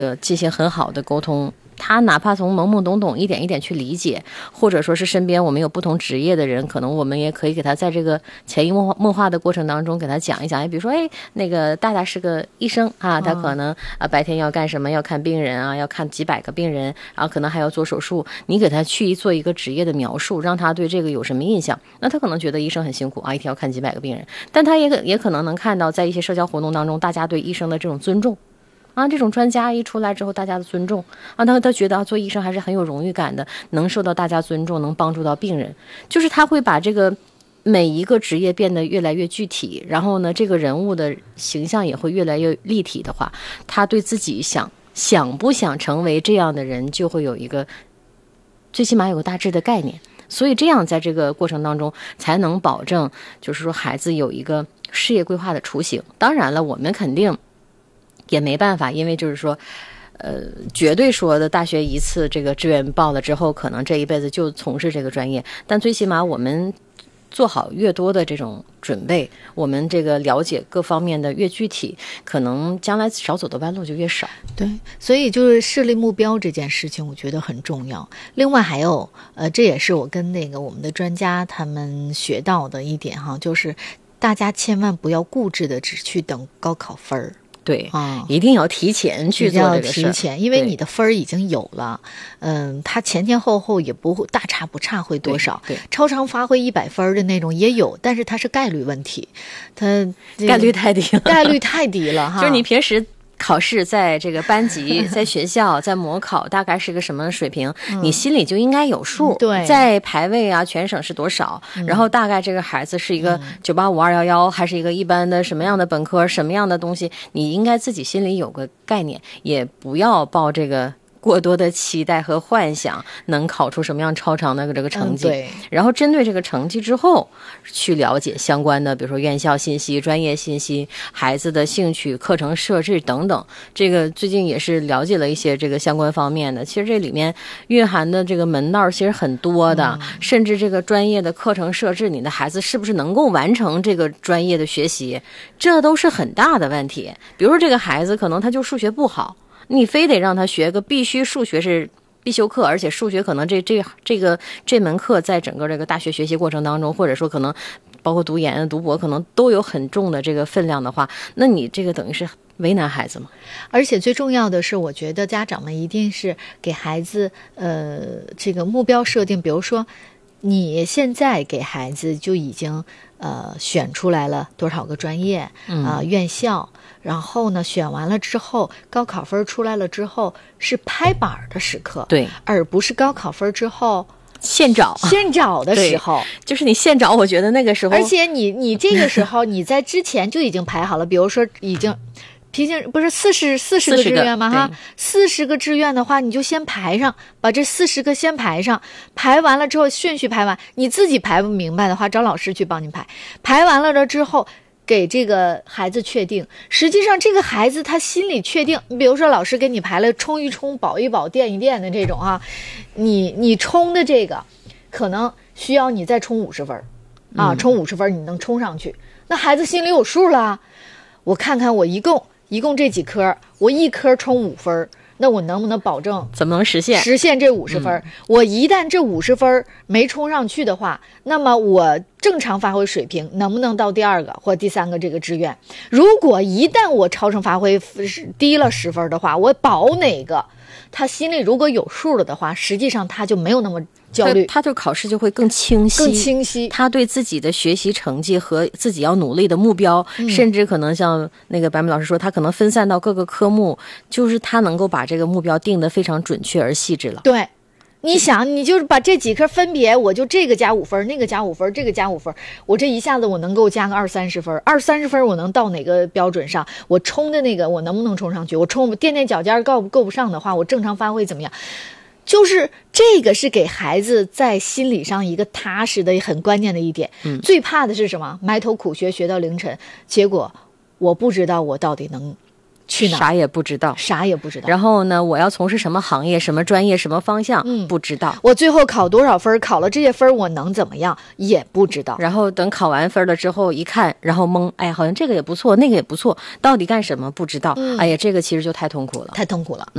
进行很好的沟通。他哪怕从懵懵懂懂一点一点去理解，或者说是身边我们有不同职业的人，可能我们也可以给他在这个潜移默化的过程当中给他讲一讲，比如说那个大大是个医生啊，他可能白天要干什么，要看病人啊，要看几百个病人，然后可能还要做手术，你给他去做一个职业的描述，让他对这个有什么印象，那他可能觉得医生很辛苦啊，一天要看几百个病人，但他也可能能看到在一些社交活动当中大家对医生的这种尊重啊，这种专家一出来之后，大家的尊重啊，他觉得做医生还是很有荣誉感的，能受到大家尊重，能帮助到病人，就是他会把这个每一个职业变得越来越具体，然后呢，这个人物的形象也会越来越立体的话，他对自己想不想成为这样的人，就会有一个最起码有个大致的概念，所以这样在这个过程当中才能保证，就是说孩子有一个事业规划的雏形。当然了，我们肯定也没办法，因为就是说绝对说的大学一次这个志愿报了之后，可能这一辈子就从事这个专业，但最起码我们做好越多的这种准备，我们这个了解各方面的越具体，可能将来少走的弯路就越少。 对，所以就是设立目标这件事情我觉得很重要。另外还有这也是我跟那个我们的专家他们学到的一点哈，就是大家千万不要固执的只去等高考分儿。 对，一定要提前去做这个事儿， 提前，因为你的分儿已经有了，它前后也不会大差不差，会多少？ 对， 超常发挥100分的那种也有，但是它是概率问题，它概率太低了， 概率太低了哈。 就是你平时考试在这个班级在学校在模考大概是个什么水平，你心里就应该有数。 对， 在排位啊全省是多少，然后大概这个孩子是一个985、211还是一个一般的什么样的本科什么样的东西，你应该自己心里有个概念，也不要抱这个过多的期待和幻想能考出什么样超常的这个成绩， 对， 然后针对这个成绩之后去了解相关的比如说院校信息、专业信息、孩子的兴趣、课程设置等等。这个最近也是了解了一些这个相关方面的，其实这里面蕴含的这个门道其实很多的，甚至这个专业的课程设置，你的孩子是不是能够完成这个专业的学习，这都是很大的问题。比如说这个孩子可能他就数学不好，你非得让他学个必须数学是必修课，而且数学可能这门课在整个这个大学学习过程当中，或者说可能包括读研读博可能都有很重的这个分量的话，那你这个等于是为难孩子嘛。 而且最重要的是，我觉得家长们一定是给孩子这个目标设定，比如说你现在给孩子就已经选出来了多少个专业院校，然后呢选完了之后高考分出来了之后是拍板的时刻， 对， 而不是高考分之后现找的时候， 就是你现找，我觉得那个时候， 而且你这个时候你在之前就已经排好了，比如说已经平行不是40个志愿吗？哈，40个志愿的话，你就先排上，把这40个先排上，排完了之后顺序排完，你自己排不明白的话，找老师去帮你排，排完了之后给这个孩子确定。实际上这个孩子他心里确定，比如说老师给你排了冲一冲、保一保、垫一垫的这种啊，你冲的这个可能需要你再冲50分啊，冲50分你能冲上去，那孩子心里有数了。我看看我一共这几科，我一科冲5分，那我能不能保证怎么能实现这50分？我一旦这50分没冲上去的话，那么我正常发挥水平能不能到第2个或第3个这个志愿？如果一旦我超常发挥低了10分的话，我保哪个？他心里如果有数了的话，实际上他就没有那么焦虑， 他对考试就会更清晰，他对自己的学习成绩和自己要努力的目标，甚至可能像那个白梅老师说，他可能分散到各个科目，就是他能够把这个目标定得非常准确而细致了。 对，你想，你就是把这几科分别，我就这个加5分，那个加5分，这个加5分，我这一下子我能够加个20-30分，20-30分我能到哪个标准上？我冲的那个我能不能冲上去？我垫脚尖够不上的话，我正常发挥怎么样？就是这个是给孩子在心理上一个踏实的很关键的一点。最怕的是什么？埋头苦学学到凌晨，结果我不知道我到底能去哪儿？ 啥也不知道。 啥也不知道。 然后呢，我要从事什么行业、什么专业、什么方向，不知道。 我最后考多少分，考了这些分我能怎么样，也不知道。 然后等考完分了之后一看，然后懵，哎，好像这个也不错，那个也不错，到底干什么不知道。哎呀，这个其实就太痛苦了， 太痛苦了。